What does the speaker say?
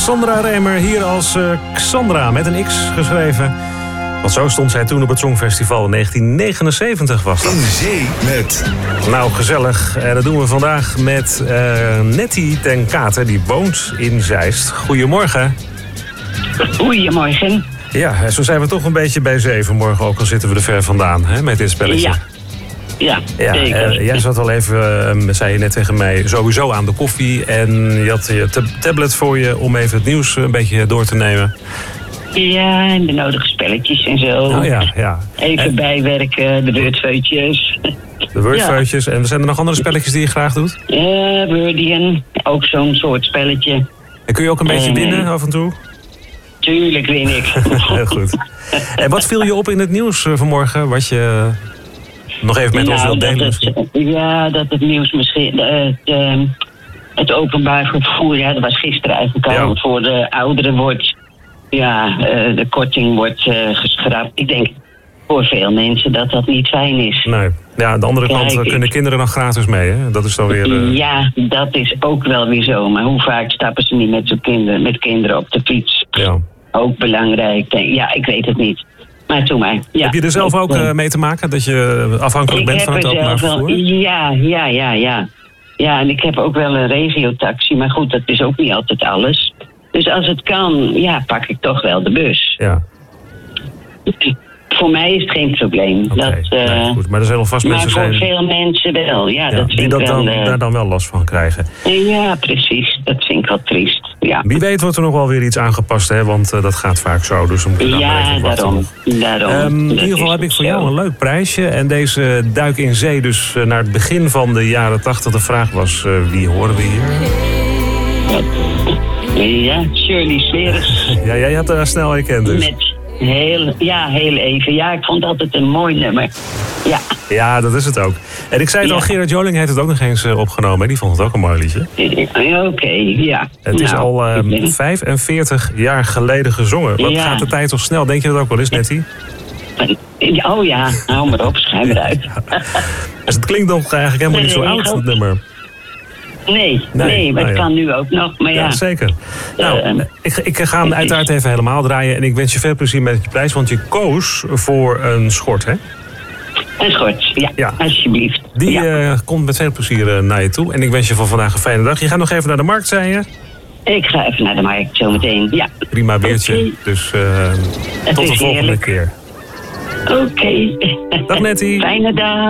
Sandra Remer hier als Xandra met een X geschreven. Want zo stond zij toen op het Songfestival in 1979 was dat. In zee met... Nou, gezellig. Dat doen we vandaag met Nettie ten Katen. Die woont in Zeist. Goedemorgen. Goedemorgen. Ja, zo zijn we toch een beetje bij zee vanmorgen. Ook al zitten we er ver vandaan hè, met dit spelletje. Ja, zeker. Jij zat al even, zei je net tegen mij, sowieso aan de koffie. En je had je tablet voor je om even het nieuws een beetje door te nemen. Ja, en de nodige spelletjes en zo. Oh ja. Even bijwerken, de wordfeutjes. De wordfeutjes. En zijn er nog andere spelletjes die je graag doet? Wordian, ook zo'n soort spelletje. En kun je ook een beetje winnen af en toe? Tuurlijk win ik. Heel goed. En wat viel je op in het nieuws vanmorgen, wat je nog even met ons wilt delen misschien? Dat het nieuws misschien... het openbaar vervoer, dat was gisteren eigenlijk al, voor de ouderen wordt... de korting wordt geschrapt. Ik denk voor veel mensen dat niet fijn is. Nee. Ja, aan de andere kant kunnen kinderen nog gratis mee, hè? Dat is dan weer... Ja, dat is ook wel weer zo. Maar hoe vaak stappen ze niet met kinderen op de fiets? Ja. Ook belangrijk. Ja, ik weet het niet. Maar doe maar. Ja. Heb je er zelf ook mee te maken? Dat je afhankelijk bent van het openbaar vervoer? Ja. Ja, en ik heb ook wel een regiotaxi. Maar goed, dat is ook niet altijd alles. Dus als het kan, pak ik toch wel de bus. Ja. Voor mij is het geen probleem. Okay. Goed. Maar er zullen vast mensen zijn... Maar voor veel mensen wel. Die daar dan wel last van krijgen. Ja, precies. Dat vind ik wel triest. Ja. Wie weet wordt er nog wel weer iets aangepast, hè? Want dat gaat vaak zo. Dus we moeten daarom. In ieder geval heb ik voor jou een leuk prijsje. En deze duik in zee dus naar het begin van de jaren 80. De vraag was, wie horen we hier? Ja, Shirley Smeres. Ja, jij had haar snel herkend dus. Heel even. Ja, ik vond altijd een mooi nummer. Ja, dat is het ook. En ik zei het al, Gerard Joling heeft het ook nog eens opgenomen. Die vond het ook een mooi liedje. Oké, ja. Het is al 45 jaar geleden gezongen. Wat gaat de tijd toch snel? Denk je dat ook wel eens, Nettie? Oh ja, hou maar op, schijn eruit. Dus het klinkt nog eigenlijk helemaal niet zo oud, dat nummer. Nee, maar het kan nu ook nog. Maar ja, zeker. Nou, ik ga hem uiteraard even helemaal draaien. En ik wens je veel plezier met je prijs. Want je koos voor een schort, hè? Een schort, ja. Alsjeblieft. Die komt met veel plezier naar je toe. En ik wens je voor vandaag een fijne dag. Je gaat nog even naar de markt, zei je? Ik ga even naar de markt, zometeen, ja. Prima weertje. Okay. Dus tot de volgende keer. Oké. Dag Nettie. Fijne dag.